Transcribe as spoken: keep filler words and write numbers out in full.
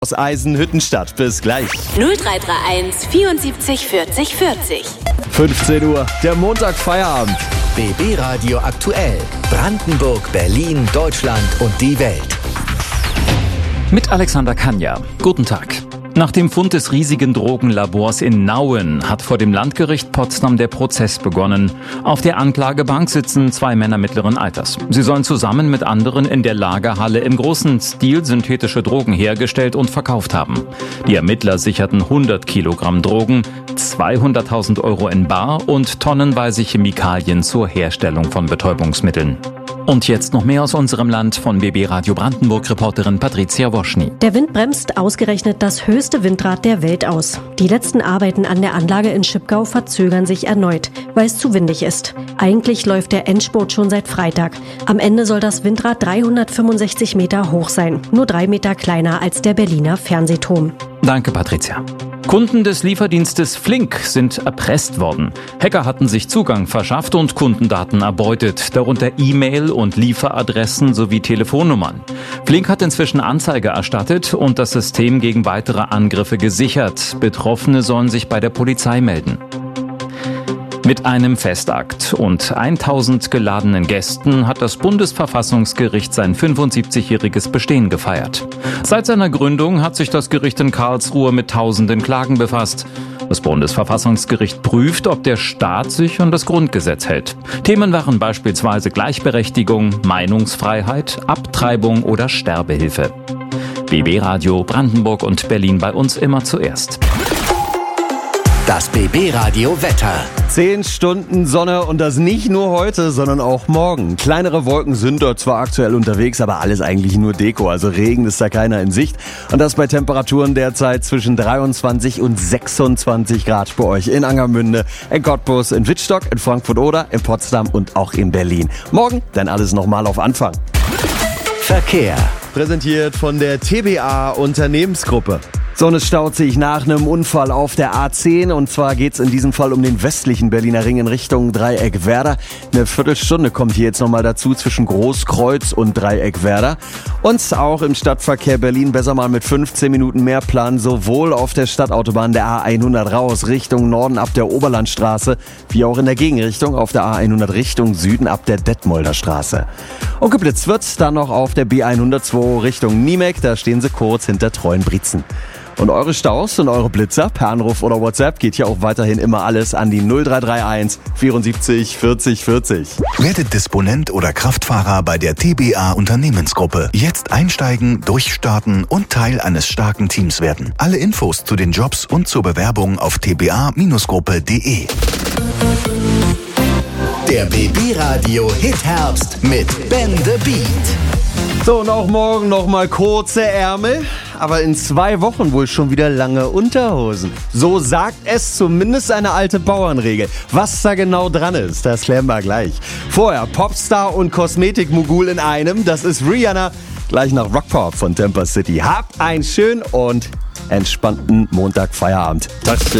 Aus Eisenhüttenstadt. Bis gleich. null drei drei eins vierundsiebzig vierzig vierzig. fünfzehn Uhr, der Montag Feierabend. B B Radio aktuell. Brandenburg, Berlin, Deutschland und die Welt. Mit Alexander Kanja. Guten Tag. Nach dem Fund des riesigen Drogenlabors in Nauen hat vor dem Landgericht Potsdam der Prozess begonnen. Auf der Anklagebank sitzen zwei Männer mittleren Alters. Sie sollen zusammen mit anderen in der Lagerhalle im großen Stil synthetische Drogen hergestellt und verkauft haben. Die Ermittler sicherten hundert Kilogramm Drogen, zweihunderttausend Euro in bar und tonnenweise Chemikalien zur Herstellung von Betäubungsmitteln. Und jetzt noch mehr aus unserem Land von B B Radio Brandenburg-Reporterin Patricia Woschny. Der Wind bremst ausgerechnet das höchste Windrad der Welt aus. Die letzten Arbeiten an der Anlage in Schipgau verzögern sich erneut, weil es zu windig ist. Eigentlich läuft der Endspurt schon seit Freitag. Am Ende soll das Windrad dreihundertfünfundsechzig Meter hoch sein, nur drei Meter kleiner als der Berliner Fernsehturm. Danke, Patricia. Kunden des Lieferdienstes Flink sind erpresst worden. Hacker hatten sich Zugang verschafft und Kundendaten erbeutet, darunter E-Mail- und Lieferadressen sowie Telefonnummern. Flink hat inzwischen Anzeige erstattet und das System gegen weitere Angriffe gesichert. Betroffene sollen sich bei der Polizei melden. Mit einem Festakt und tausend geladenen Gästen hat das Bundesverfassungsgericht sein fünfundsiebzigjähriges Bestehen gefeiert. Seit seiner Gründung hat sich das Gericht in Karlsruhe mit tausenden Klagen befasst. Das Bundesverfassungsgericht prüft, ob der Staat sich an das Grundgesetz hält. Themen waren beispielsweise Gleichberechtigung, Meinungsfreiheit, Abtreibung oder Sterbehilfe. B B Radio Brandenburg und Berlin bei uns immer zuerst. Das B B Radio Wetter. Zehn Stunden Sonne und das nicht nur heute, sondern auch morgen. Kleinere Wolken sind dort zwar aktuell unterwegs, aber alles eigentlich nur Deko, also Regen ist da keiner in Sicht. Und das bei Temperaturen derzeit zwischen dreiundzwanzig und sechsundzwanzig Grad bei euch in Angermünde, in Cottbus, in Wittstock, in Frankfurt-Oder, in Potsdam und auch in Berlin. Morgen dann alles nochmal auf Anfang. Verkehr. Präsentiert von der T B A Unternehmensgruppe. So, und es staut sich nach einem Unfall auf der A zehn und zwar geht's in diesem Fall um den westlichen Berliner Ring in Richtung Dreieck-Werder. Eine Viertelstunde kommt hier jetzt nochmal dazu zwischen Großkreuz und Dreieck-Werder. Und auch im Stadtverkehr Berlin besser mal mit fünfzehn Minuten mehr planen, sowohl auf der Stadtautobahn der A hundert raus Richtung Norden ab der Oberlandstraße, wie auch in der Gegenrichtung auf der A hundert Richtung Süden ab der Detmolder Straße. Und geblitzt wird's dann noch auf der B hundertzwei Richtung Niemek, da stehen sie kurz hinter Treuenbrietzen. Und eure Staus und eure Blitzer per Anruf oder WhatsApp geht ja auch weiterhin immer alles an die null drei drei eins vierundsiebzig vierzig vierzig. Werdet Disponent oder Kraftfahrer bei der T B A Unternehmensgruppe. Jetzt einsteigen, durchstarten und Teil eines starken Teams werden. Alle Infos zu den Jobs und zur Bewerbung auf t b a Gruppe punkt de. Der B B Radio Hit Herbst mit Ben the Beat. So, und auch morgen nochmal kurze Ärmel, aber in zwei Wochen wohl schon wieder lange Unterhosen. So sagt es zumindest eine alte Bauernregel. Was da genau dran ist, das klären wir gleich. Vorher Popstar und Kosmetikmogul in einem, das ist Rihanna, gleich nach Rockpop von Temper City. Habt einen schönen und entspannten Montag Feierabend. Das